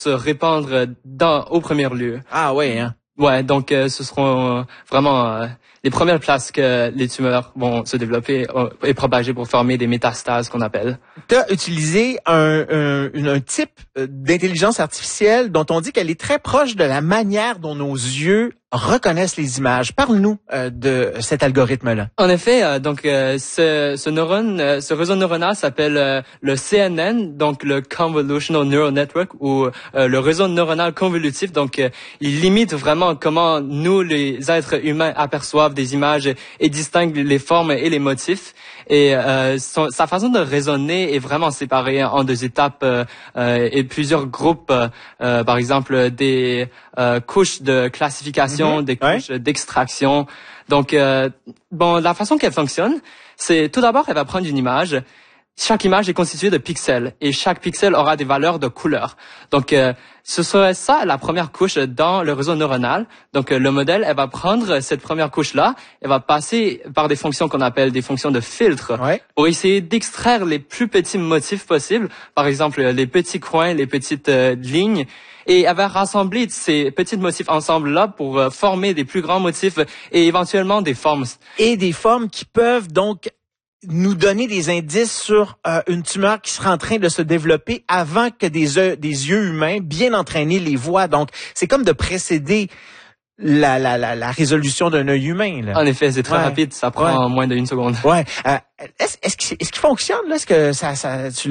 se répandre au premier lieu. Ah ouais, hein? Ouais, donc ce seront vraiment les premières places que les tumeurs vont se développer et propager pour former des métastases qu'on appelle. Tu as utilisé un type d'intelligence artificielle dont on dit qu'elle est très proche de la manière dont nos yeux reconnaissent les images. Parle-nous de cet algorithme-là. En effet, donc ce réseau neuronal s'appelle le CNN, donc le Convolutional Neural Network ou le réseau neuronal convolutif. Donc, il limite vraiment comment nous, les êtres humains, aperçoivent des images et distinguent les formes et les motifs. Et sa façon de raisonner est vraiment séparée en deux étapes et plusieurs groupes, par exemple des couches de classification, des couches d'extraction. Donc, la façon qu'elle fonctionne, c'est tout d'abord, elle va prendre une image. Chaque image est constituée de pixels et chaque pixel aura des valeurs de couleurs. Donc, ce serait ça la première couche dans le réseau neuronal. Donc, le modèle, elle va prendre cette première couche-là, elle va passer par des fonctions qu'on appelle des fonctions de filtre pour essayer d'extraire les plus petits motifs possibles. Par exemple, les petits coins, les petites lignes. Et elle va rassembler ces petits motifs ensemble-là pour former des plus grands motifs et éventuellement des formes. Et des formes qui peuvent donc nous donner des indices sur une tumeur qui sera en train de se développer avant que des yeux humains bien entraînés les voient. Donc, c'est comme de précéder la résolution d'un œil humain, là. En effet, c'est très rapide, ça prend moins d'une seconde. Ouais. Est-ce qu'il fonctionne, là? Est-ce que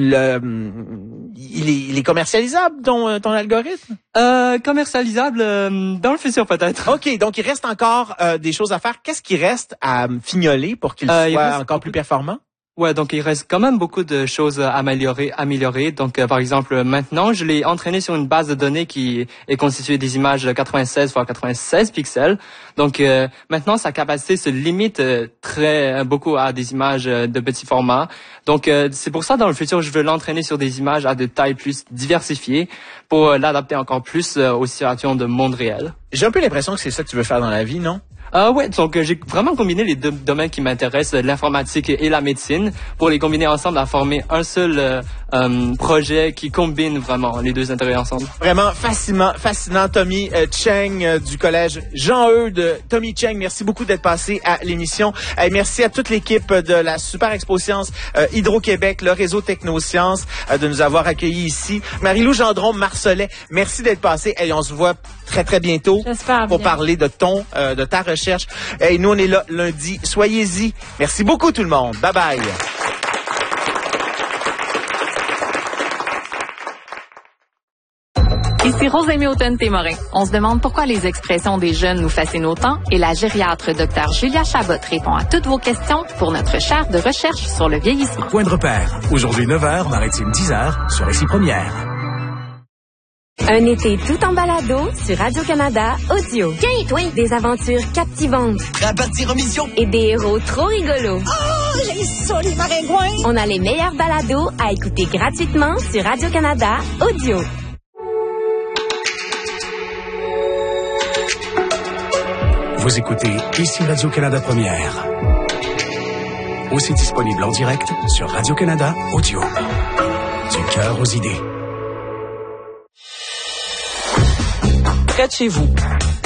il est commercialisable, ton algorithme? Commercialisable dans le futur peut-être. OK, donc il reste encore des choses à faire. Qu'est-ce qui reste à fignoler pour qu'il soit encore plus performant? Ouais, donc il reste quand même beaucoup de choses à améliorer. Donc, par exemple, maintenant, je l'ai entraîné sur une base de données qui est constituée des images de 96 x 96 pixels. Donc, maintenant, sa capacité se limite beaucoup à des images de petits formats. Donc, c'est pour ça, dans le futur, je veux l'entraîner sur des images à de tailles plus diversifiées pour l'adapter encore plus aux situations de monde réel. J'ai un peu l'impression que c'est ça que tu veux faire dans la vie, non? Ouais, donc j'ai vraiment combiné les deux domaines qui m'intéressent, l'informatique et la médecine, pour les combiner ensemble à former un seul projet qui combine vraiment les deux intérêts ensemble. Vraiment fascinant, Tommy Cheng du collège Jean-Eudes. Tommy Cheng, merci beaucoup d'être passé à l'émission. Merci à toute l'équipe de la Super Expo Science Hydro-Québec, le réseau Technosciences, de nous avoir accueillis ici. Marie-Lou Gendron-Marcelet, merci d'être passé. Et on se voit très, très bientôt pour parler de de ta recherche. Et nous, on est là lundi. Soyez-y. Merci beaucoup, tout le monde. Bye-bye. Ici Rosemée Houghton-Témorin. On se demande pourquoi les expressions des jeunes nous fascinent autant et la gériatre Dr Julia Chabot répond à toutes vos questions pour notre chaire de recherche sur le vieillissement. Point de repère. Aujourd'hui 9h, Maritime 10h, sur Récit Première. Un été tout en balado sur Radio-Canada Audio. Tiens, toi, des aventures captivantes. À partir en mission. Et des héros trop rigolos. Oh, j'ai ça, les maringouins. On a les meilleurs balados à écouter gratuitement sur Radio-Canada Audio. Vous écoutez ici Radio-Canada Première. Aussi disponible en direct sur Radio-Canada Audio. Du cœur aux idées. Près de chez vous,